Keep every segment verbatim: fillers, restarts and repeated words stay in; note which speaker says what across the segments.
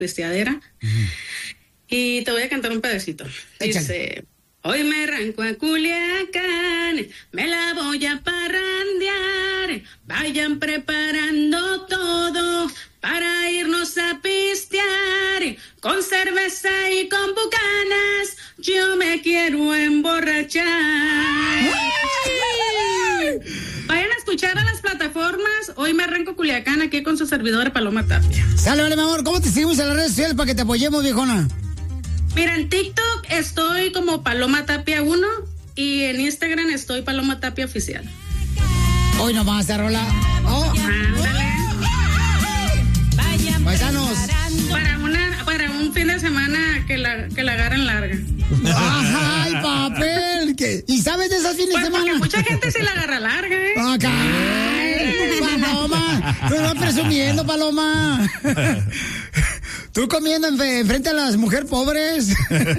Speaker 1: pisteadera. Uh-huh. Y te voy a cantar un pedacito.
Speaker 2: Échale.
Speaker 1: Dice, hoy me arranco a Culiacán, me la voy a parrandear, vayan preparando todo para irnos a pistear, con cerveza y con bucanas, yo me quiero emborrachar. Vayan a escuchar a las plataformas, hoy me arranco Culiacán, aquí con su servidor Paloma Tapia.
Speaker 2: Sale, mi amor, ¿cómo te seguimos en las redes sociales para que te apoyemos, viejona?
Speaker 1: Mira, en TikTok estoy como Paloma Tapia uno y en Instagram estoy Paloma Tapia Oficial.
Speaker 2: Hoy nomás, esa rola. Oh.
Speaker 1: Ándale.
Speaker 2: Paisanos.
Speaker 1: Para una, para un fin de semana que la, que la agarren larga.
Speaker 2: ¡Ay, papel! ¿Qué? ¿Y sabes de esas fines
Speaker 1: Pues
Speaker 2: de semana?
Speaker 1: mucha gente se la agarra larga, ¿eh?
Speaker 2: ¡Acá! ¡Paloma! ¡Tú vas presumiendo, Paloma! ¿Tú comiendo enfrente a las mujeres pobres?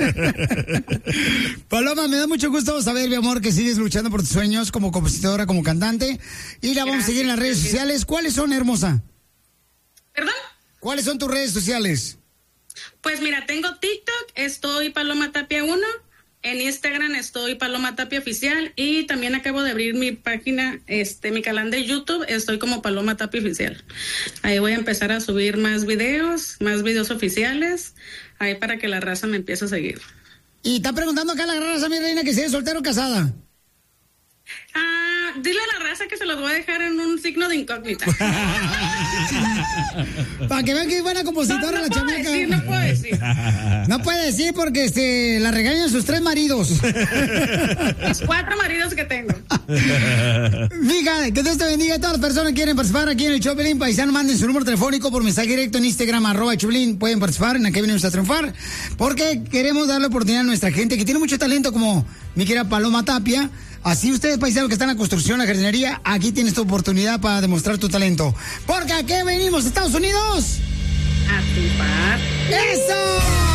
Speaker 2: Paloma, me da mucho gusto saber, mi amor, que sigues luchando por tus sueños como compositora, como cantante. Y la vamos Gracias, a seguir en las redes sí. sociales. ¿Cuáles son, hermosa?
Speaker 1: ¿Perdón?
Speaker 2: ¿Cuáles son tus redes sociales?
Speaker 1: Pues mira, tengo TikTok, estoy Paloma Tapia uno, en Instagram estoy Paloma Tapia Oficial y también acabo de abrir mi página, este, mi canal de YouTube, estoy como Paloma Tapia Oficial. Ahí voy a empezar a subir más videos, más videos oficiales, ahí para que la raza me empiece a seguir.
Speaker 2: Y está preguntando acá la raza, mi reina, que si es soltero o casada.
Speaker 1: Ah, dile a la raza que se los voy a dejar en un signo de incógnita.
Speaker 2: Para que vean que es buena compositora
Speaker 1: no, no
Speaker 2: la chamaca.
Speaker 1: Decir, no puedo decir.
Speaker 2: No puede decir porque este, la regañan sus tres maridos.
Speaker 1: Mis cuatro maridos que tengo.
Speaker 2: Mija, que Dios te bendiga. Todas las personas que quieren participar aquí en el show Pelín Paisano, manden su número telefónico por mensaje directo en Instagram, arroba Chublín. Pueden participar, en aquí venimos a triunfar. Porque queremos darle oportunidad a nuestra gente que tiene mucho talento, como mi querida Paloma Tapia. Así ustedes, paisanos que están en la construcción, la jardinería, aquí tienes tu oportunidad para demostrar tu talento. Porque aquí venimos, Estados Unidos.
Speaker 1: A triunfar.
Speaker 2: ¡Eso!